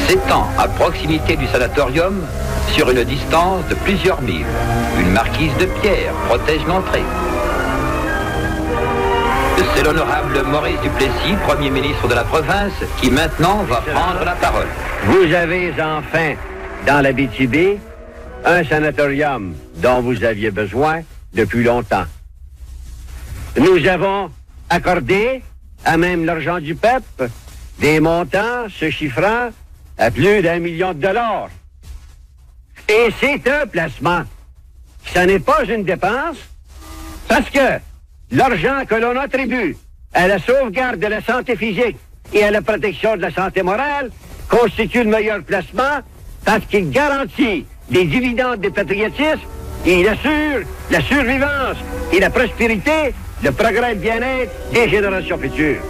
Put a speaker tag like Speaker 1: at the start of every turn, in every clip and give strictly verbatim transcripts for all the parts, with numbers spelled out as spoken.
Speaker 1: s'étend à proximité du sanatorium sur une distance de plusieurs milles. Une marquise de pierre protège l'entrée. C'est l'honorable Maurice Duplessis, Premier ministre de la province, qui maintenant va prendre la parole.
Speaker 2: Vous avez enfin, dans l'Abitibi, un sanatorium dont vous aviez besoin depuis longtemps. Nous avons accordé, à même l'argent du peuple, des montants se chiffrant à plus d'un million de dollars. Et c'est un placement. Ce n'est pas une dépense, parce que l'argent que l'on attribue à la sauvegarde de la santé physique et à la protection de la santé morale constitue le meilleur placement parce qu'il garantit des dividendes de patriotisme et il assure la survivance et la prospérité, le progrès et le bien-être des générations futures.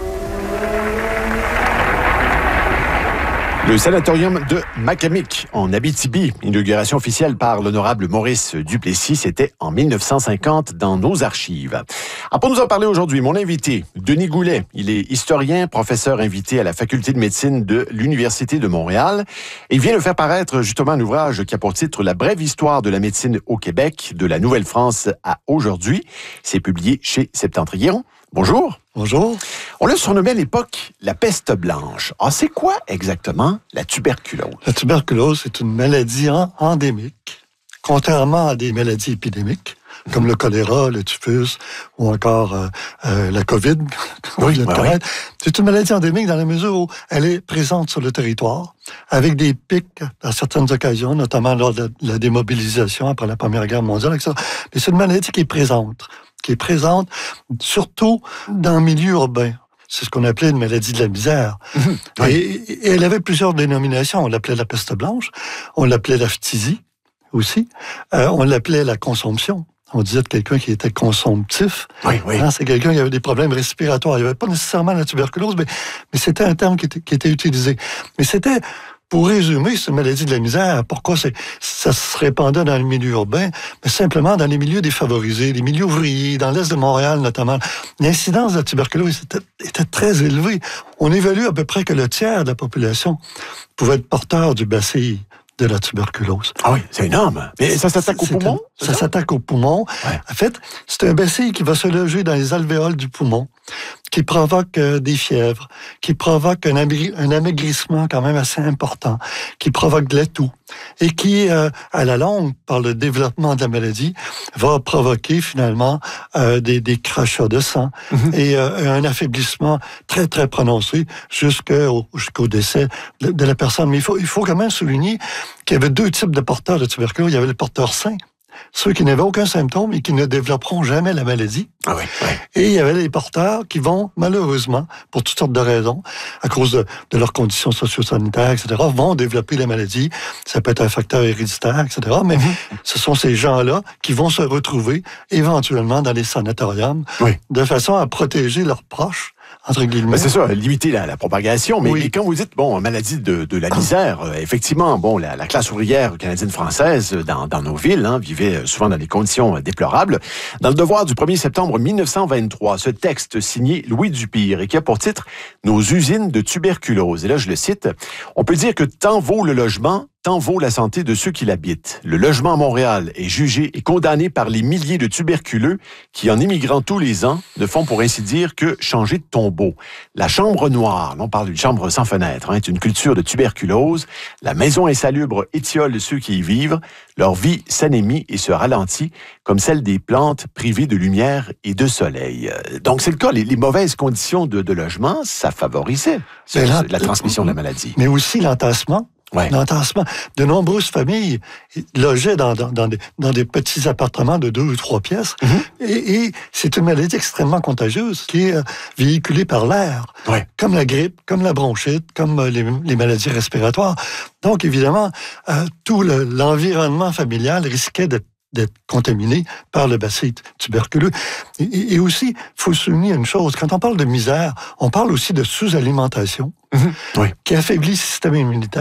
Speaker 3: Le sanatorium de Macamic, en Abitibi, inauguration officielle par l'honorable Maurice Duplessis, c'était en mille neuf cent cinquante dans nos archives. Alors pour nous en parler aujourd'hui, mon invité, Denis Goulet, il est historien, professeur invité à la Faculté de médecine de l'Université de Montréal. Et il vient de faire paraître justement un ouvrage qui a pour titre « La brève histoire de la médecine au Québec, de la Nouvelle-France à aujourd'hui ». C'est publié chez Septentrion. Bonjour.
Speaker 4: Bonjour.
Speaker 3: On l'a surnommé à l'époque la peste blanche. Ah, c'est quoi exactement la tuberculose?
Speaker 4: La tuberculose est une maladie en- endémique, contrairement à des maladies épidémiques, comme le choléra, le typhus ou encore euh, euh, la COVID.
Speaker 3: Oui,
Speaker 4: le
Speaker 3: ouais,
Speaker 4: Tourette.
Speaker 3: ouais.
Speaker 4: C'est une maladie endémique dans la mesure où elle est présente sur le territoire, avec des pics à certaines occasions, notamment lors de la, la démobilisation après la Première Guerre mondiale, et cetera. Mais c'est une maladie qui est présente, qui est présente surtout dans le milieu urbain. C'est ce qu'on appelait une maladie de la misère.
Speaker 3: Mmh.
Speaker 4: Et, et elle avait plusieurs dénominations. On l'appelait la peste blanche, on l'appelait la phtisie aussi, euh, on l'appelait la consomption. On disait de quelqu'un qui était consomptif.
Speaker 3: Oui, oui.
Speaker 4: Hein, c'est quelqu'un qui avait des problèmes respiratoires. Il n'y avait pas nécessairement la tuberculose, mais, mais c'était un terme qui était, qui était utilisé. Mais c'était, pour résumer, c'est une maladie de la misère. Pourquoi c'est, ça se répandait dans le milieu urbain? Mais simplement dans les milieux défavorisés, les milieux ouvriers, dans l'est de Montréal notamment. L'incidence de la tuberculose était, était très élevée. On évalue à peu près que le tiers de la population pouvait être porteur du bacille de la tuberculose.
Speaker 3: Ah oui, c'est énorme. Mais ça s'attaque aux
Speaker 4: C'est
Speaker 3: poumons?
Speaker 4: un- Ça s'attaque aux poumons.
Speaker 3: Ouais.
Speaker 4: En fait, c'est un bacille qui va se loger dans les alvéoles du poumon, qui provoque euh, des fièvres, qui provoque un, amai- un amaigrissement quand même assez important, qui provoque de la toux, et qui, euh, à la longue, par le développement de la maladie, va provoquer finalement euh, des, des crachats de sang
Speaker 3: Mhm.
Speaker 4: et euh, un affaiblissement très, très prononcé jusqu'au, jusqu'au décès de, de la personne. Mais il faut, il faut quand même souligner qu'il y avait deux types de porteurs de tuberculose. Il y avait les porteurs sains, ceux qui n'avaient aucun symptôme et qui ne développeront jamais la maladie.
Speaker 3: Ah oui, oui.
Speaker 4: Et il y avait les porteurs qui vont, malheureusement, pour toutes sortes de raisons, à cause de, de leurs conditions socio-sanitaires, et cetera, vont développer la maladie. Ça peut être un facteur héréditaire, et cetera. Mais
Speaker 3: Mm-hmm.
Speaker 4: ce sont ces gens-là qui vont se retrouver éventuellement dans les sanatoriums
Speaker 3: Oui.
Speaker 4: de façon à protéger leurs proches, entre guillemets.
Speaker 3: Ben, c'est ça, limiter la, la propagation. Mais,
Speaker 4: Oui.
Speaker 3: mais quand vous dites, bon, maladie de, de la misère, euh, effectivement, bon, la, la classe ouvrière canadienne-française euh, dans, dans nos villes hein, vivait euh, souvent dans des conditions euh, déplorables. Dans le Devoir du premier septembre mille neuf cent vingt-trois, ce texte signé Louis Dupire et qui a pour titre « Nos usines de tuberculose ». Et là, je le cite, « On peut dire que tant vaut le logement, tant vaut la santé de ceux qui l'habitent. Le logement à Montréal est jugé et condamné par les milliers de tuberculeux qui, en immigrant tous les ans, ne font pour ainsi dire que changer de tombeau. La chambre noire, là on parle d'une chambre sans fenêtre, hein, est une culture de tuberculose. La maison insalubre étiole ceux qui y vivent. Leur vie s'anémie et se ralentit, comme celle des plantes privées de lumière et de soleil. Donc c'est le cas, les, les mauvaises conditions de, de logement, ça favorisait
Speaker 4: Mais là,
Speaker 3: la transmission de la maladie.
Speaker 4: Mais aussi l'entassement.
Speaker 3: Ouais.
Speaker 4: L'entassement. De nombreuses familles logeaient dans, dans, dans, des, dans des petits appartements de deux ou trois pièces.
Speaker 3: Mm-hmm.
Speaker 4: Et, et c'est une maladie extrêmement contagieuse qui est euh, véhiculée par l'air.
Speaker 3: Ouais.
Speaker 4: Comme la grippe, comme la bronchite, comme euh, les, les maladies respiratoires. Donc, évidemment, euh, tout le, l'environnement familial risquait d'être d'être contaminé par le bacille tuberculeux. Et, et, et aussi, il faut souligner une chose, quand on parle de misère, on parle aussi de sous-alimentation
Speaker 3: Mm-hmm. Oui.
Speaker 4: qui affaiblit le système immunitaire.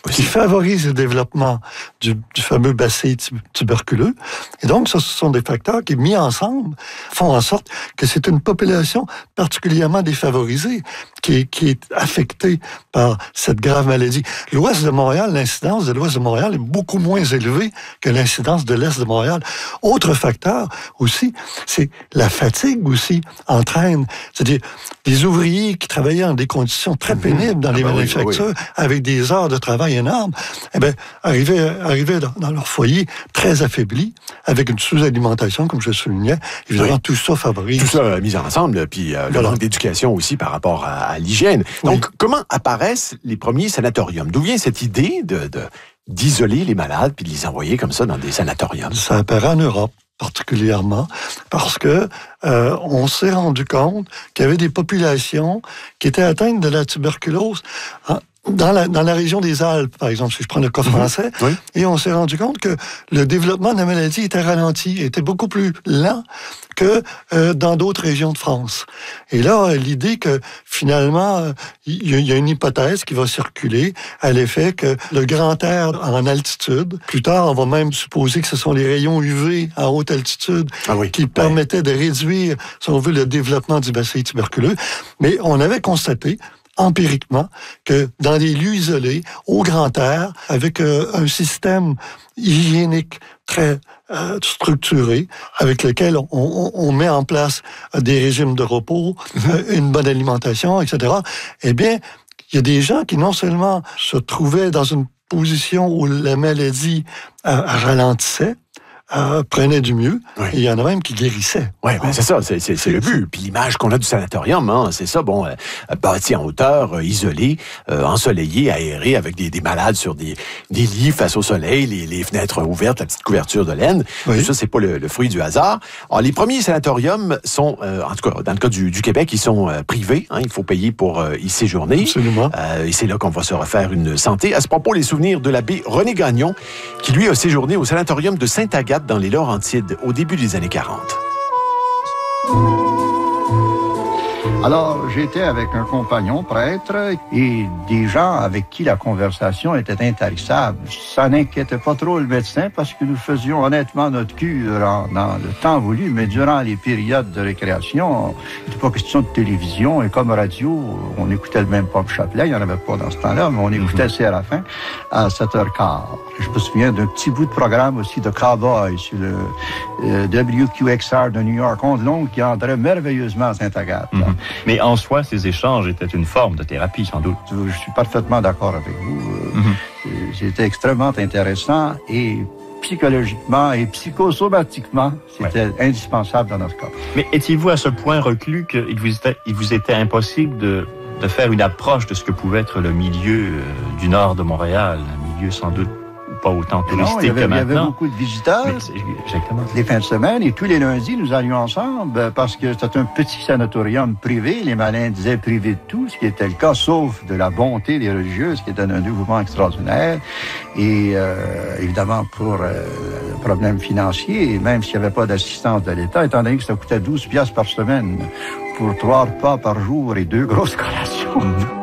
Speaker 4: qui favorisent le développement du, du fameux bacille tuberculeux. Et donc, ce sont des facteurs qui, mis ensemble, font en sorte que c'est une population particulièrement défavorisée qui est, qui est affectée par cette grave maladie. L'ouest de Montréal, l'incidence de l'ouest de Montréal est beaucoup moins élevée que l'incidence de l'est de Montréal. Autre facteur aussi, c'est la fatigue aussi entraîne, c'est-à-dire les ouvriers qui travaillaient dans des conditions très pénibles dans les ah ben manufactures, oui, oui. avec des heures de travail énormes, eh bien, arrivaient, arrivaient dans, dans leur foyer très affaiblis, avec une sous-alimentation, comme je le soulignais. Évidemment, oui. tout ça favorise.
Speaker 3: Tout ça mis ensemble, puis euh, voilà. le manque d'éducation aussi par rapport à, à l'hygiène. Donc, oui. comment apparaissent les premiers sanatoriums? D'où vient cette idée de, de, d'isoler les malades puis de les envoyer comme ça dans des sanatoriums?
Speaker 4: Ça apparaît en Europe particulièrement, parce que euh, on s'est rendu compte qu'il y avait des populations qui étaient atteintes de la tuberculose hein, dans, la, dans la région des Alpes, par exemple, si je prends le cas français, mmh, oui. et on s'est rendu compte que le développement de la maladie était ralenti, était beaucoup plus lent que euh, dans d'autres régions de France. Et là, l'idée que finalement, il y, y a une hypothèse qui va circuler à l'effet que le grand air en altitude, plus tard, on va même supposer que ce sont les rayons U V à haute altitude ah oui, qui ouais. permettaient de réduire, si on veut, le développement du bacille tuberculeux. Mais on avait constaté empiriquement que dans des lieux isolés, au grand air, avec euh, un système hygiénique très euh, structuré, avec lequel on, on, on met en place euh, des régimes de repos, mm-hmm. euh, une bonne alimentation, et cetera, eh bien, il y a des gens qui non seulement se trouvaient dans une position où la maladie euh, ralentissait, Euh, prenait du mieux, oui. et il y en a même qui guérissaient.
Speaker 3: Oui, ben c'est ça, c'est, c'est, c'est le but. Puis l'image qu'on a du sanatorium, hein, c'est ça, bon, euh, bâti en hauteur, euh, isolé, euh, ensoleillé, aéré, avec des, des malades sur des, des lits face au soleil, les, les fenêtres ouvertes, la petite couverture de laine. Oui. Tout ça, c'est pas le, le fruit du hasard. Alors, les premiers sanatoriums sont, euh, en tout cas, dans le cas du, du Québec, ils sont euh, privés. Hein, il faut payer pour euh, y séjourner.
Speaker 4: Absolument.
Speaker 3: Euh, et c'est là qu'on va se refaire une santé. À ce propos, les souvenirs de l'abbé René Gagnon, qui lui a séjourné au sanatorium de Sainte-Agathe dans les Laurentides au début des années quarante.
Speaker 5: Alors, j'étais avec un compagnon prêtre et des gens avec qui la conversation était intarissable. Ça n'inquiétait pas trop le médecin parce que nous faisions honnêtement notre cure en, dans le temps voulu, mais durant les périodes de récréation, il n'était pas question de télévision et comme radio, on écoutait le même Pop Chapelet, il n'y en avait pas dans ce temps-là, mais on écoutait mm-hmm. C R F un à sept heures quinze. Je me souviens d'un petit bout de programme aussi de Cowboy sur le euh, W Q X R de New York, onde longue qui entrait merveilleusement à Sainte-Agathe. Mm-hmm.
Speaker 6: Mais en soi, ces échanges étaient une forme de thérapie, sans doute.
Speaker 5: Je suis parfaitement d'accord avec vous. Mm-hmm. C'était extrêmement intéressant et psychologiquement et psychosomatiquement, c'était ouais. indispensable dans notre cas.
Speaker 6: Mais étiez-vous à ce point reclus qu'il vous était, il vous était impossible de, de faire une approche de ce que pouvait être le milieu euh, du nord de Montréal, un milieu sans doute pas autant touristique non, il y avait, que maintenant.
Speaker 5: Il y avait beaucoup de visiteurs.
Speaker 6: Exactement.
Speaker 5: Les fins de semaine et tous les lundis, nous allions ensemble parce que c'était un petit sanatorium privé. Les malins disaient privé de tout, ce qui était le cas, sauf de la bonté des religieuses, qui était un dévouement extraordinaire. Et euh, évidemment, pour euh, le problème financier, même s'il n'y avait pas d'assistance de l'État, étant donné que ça coûtait douze piastres par semaine pour trois repas par jour et deux grosses collations. Mm-hmm.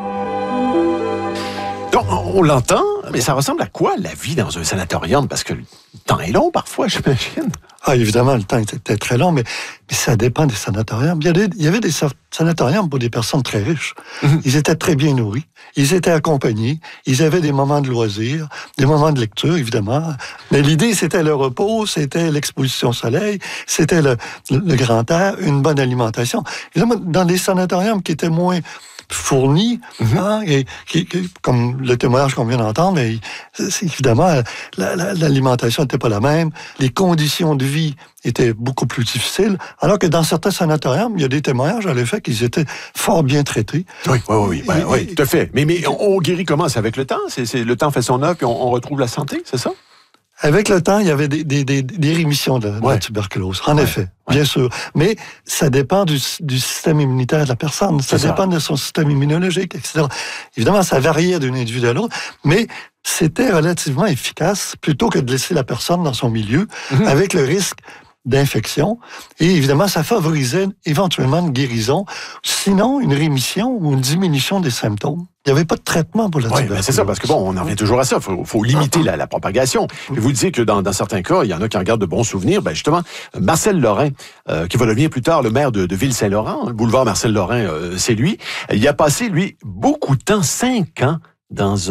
Speaker 3: Donc, on l'entend, mais ça ressemble à quoi, la vie dans un sanatorium? Parce que le temps est long, parfois, j'imagine.
Speaker 4: Ah, évidemment, le temps était très long, mais, mais ça dépend des sanatoriums. Il y, avait, il y avait des sanatoriums pour des personnes très riches. Mm-hmm. Ils étaient très bien nourris. Ils étaient accompagnés. Ils avaient des moments de loisirs, des moments de lecture, évidemment. Mais l'idée, c'était le repos, c'était l'exposition au soleil, c'était le, le, le grand air, une bonne alimentation. Évidemment, dans des sanatoriums qui étaient moins fournis, mm-hmm. hein, et, qui, qui, comme le témoignage qu'on vient d'entendre, mais c'est, évidemment, la, la, l'alimentation n'était pas la même, les conditions de vie étaient beaucoup plus difficiles, alors que dans certains sanatoriums, il y a des témoignages à l'effet qu'ils étaient fort bien traités.
Speaker 3: Oui, oui, oui, oui, oui tout à fait. Mais, mais on, on guérit comment? C'est avec le temps? C'est, c'est, le temps fait son œuvre, puis on, on retrouve la santé, c'est ça?
Speaker 4: Avec le temps, il y avait des, des, des, des rémissions de, de ouais. la tuberculose, en ouais. effet, ouais. bien sûr. Mais ça dépend du, du système immunitaire de la personne, ça C'est dépend ça. de son système immunologique, et cetera. Évidemment, ça variait d'un individu à l'autre, mais c'était relativement efficace plutôt que de laisser la personne dans son milieu, mm-hmm. avec le risque d'infection. Et évidemment, ça favorisait éventuellement une guérison, sinon une rémission ou une diminution des symptômes. Il n'y avait pas de traitement pour la
Speaker 3: oui,
Speaker 4: tuberculose.
Speaker 3: Ben c'est ça, parce que bon, on en revient toujours à ça. Il faut, faut limiter la, la propagation. Et vous disiez que dans, dans certains cas, il y en a qui en gardent de bons souvenirs. Ben justement, Marcel Lorrain, euh, qui va devenir plus tard le maire de, de Ville-Saint-Laurent, le boulevard Marcel Lorrain, euh, c'est lui. Il a passé, lui, beaucoup de temps, cinq ans, dans